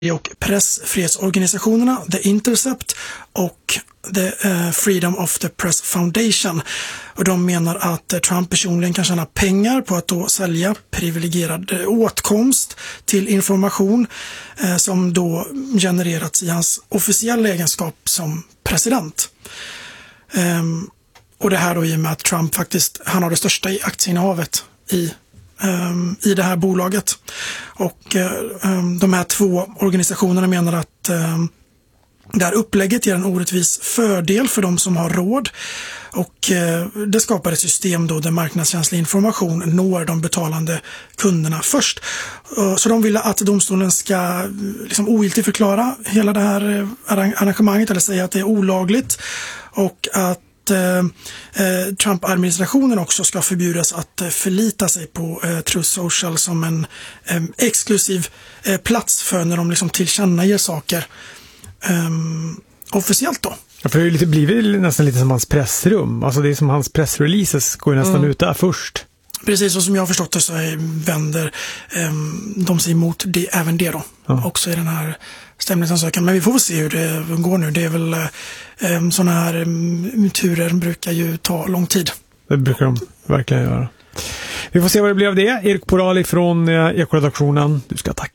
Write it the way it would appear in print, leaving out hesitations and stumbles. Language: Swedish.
och pressfrihetsorganisationerna The Intercept och The Freedom of the Press Foundation. Och de menar att Trump personligen kan tjäna pengar på att då sälja privilegierad åtkomst till information som då genererats i hans officiella egenskap som president. Och det här då i och med att Trump faktiskt, han har det största aktieinnehavet i det här bolaget. Och de här två organisationerna menar att det här upplägget ger en orättvis fördel för de som har råd, och det skapar ett system då där marknadskänslig information når de betalande kunderna först. Så de vill att domstolen ska liksom ogiltigförklara hela det här arrangemanget eller säga att det är olagligt, och att Trump-administrationen också ska förbjudas att förlita sig på Truth Social som en exklusiv plats för när de liksom tillkännager saker officiellt då. Ja, för det blir nästan lite som hans pressrum. Alltså det är som hans pressreleases går nästan ut där först. Precis, och som jag har förstått det så vänder de sig emot det, även det då. Ja. Också i den här stämningsansökan. Men vi får väl se hur det går nu. Det är väl sådana här turer brukar ju ta lång tid. Det brukar de verkligen göra. Vi får se vad det blir av det. Erik Porali från Ekoredaktionen. Du ska tacka.